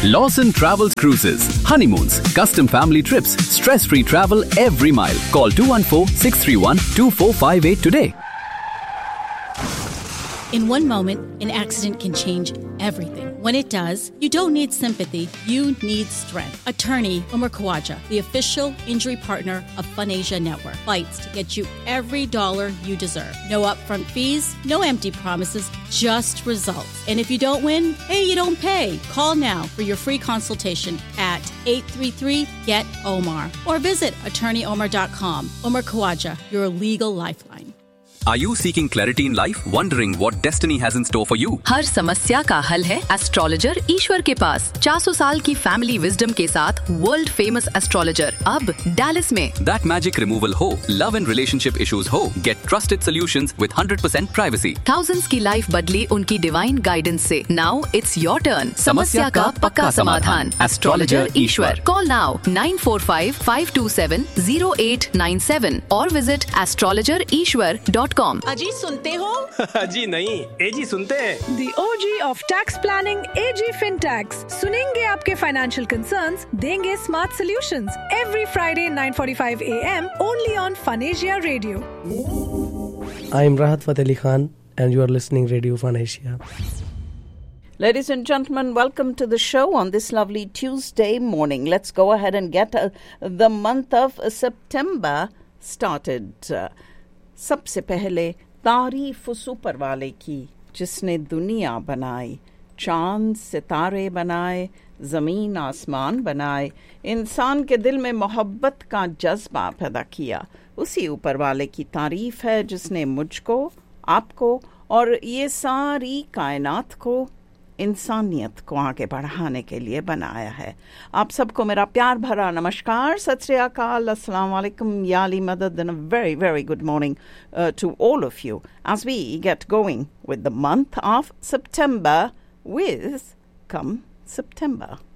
Lawson Travels Cruises. Honeymoons, custom family trips, stress-free travel every mile. Call 214-631-2458 today. In one moment, an accident can change everything. When it does, you don't need sympathy, you need strength. Attorney Umar Khawaja, the official injury partner of FunAsia Network, fights to get you every dollar you deserve. No upfront fees, no empty promises, just results. And if you don't win, hey, you don't pay. Call now for your free consultation at 833-GET-OMAR or visit attorneyomar.com. Umar Khawaja, your legal lifeline. Are you seeking clarity in life? Wondering what destiny has in store for you? हर समस्या का हल है astrologer ईश्वर के पास। 400 साल की family wisdom के साथ world famous astrologer अब डैलस में। That magic removal हो, love and relationship issues हो, get trusted solutions with 100% privacy. Thousands की लाइफ बदली उनकी डिवाइन गाइडेंस से। Now it's your turn. समस्या का पक्का समाधान। एस्ट्रोलॉजर ईश्वर। Call now 945-527-0897 और visit astrologerishwar.com. अजी सुनते हो? अजी नहीं, एजी सुनते हैं। The OG of tax planning, AG FinTax. सुनेंगे आपके financial concerns, देंगे smart solutions. Every Friday 9:45 a.m. only on FunAsia Radio. I'm Rahat Fateh Ali Khan and you are listening Radio FunAsia. Ladies and gentlemen, welcome to the show on this lovely Tuesday morning. Let's go ahead and get the month of September started. सबसे पहले तारीफ उस ऊपर वाले की जिसने दुनिया बनाई, चांद सितारे बनाए, ज़मीन आसमान बनाए, इंसान के दिल में मोहब्बत का जज्बा पैदा किया। उसी ऊपर वाले की तारीफ है जिसने मुझको, आपको और ये सारी कायनात को, इंसानियत को आगे बढ़ाने के लिए बनाया है। आप सबको मेरा प्यार भरा नमस्कार, सत श्री अकाल, अस्सलाम वालेकुम, या अली मदद, and a very, very good morning to all of you as we get going with the month of September with Come September.